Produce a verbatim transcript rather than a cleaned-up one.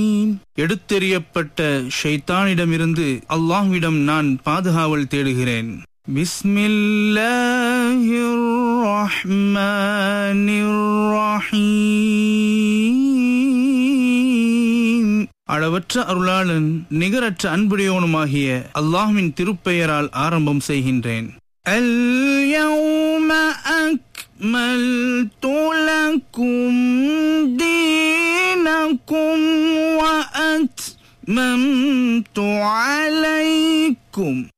எடுத்தெறியப்பட்ட ஷைத்தானிடமிருந்து அல்லாஹ்விடம் நான் பாதுகாவல் தேடுகிறேன். பிஸ்மில்லாஹிர் ரஹ்மானிர் ரஹீம். அளவற்ற அருளாளன் நிகரற்ற அன்புடையவனுமாகிய அல்லாஹ்வின் திருப்பெயரால் ஆரம்பம் செய்கின்றேன். அல்-யௌம அக்மல்து லக்கும் தீனக்கும் வ அத்மம்து அலைக்கும்